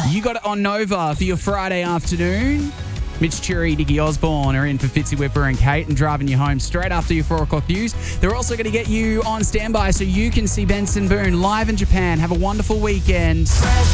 You got it on Nova for your Friday afternoon. Mitch Churi, Diggy Osborne are in for Fitzy Whipper and Kate and driving you home straight after your 4 o'clock news. They're also going to get you on standby so you can see Benson Boone live in Japan. Have a wonderful weekend.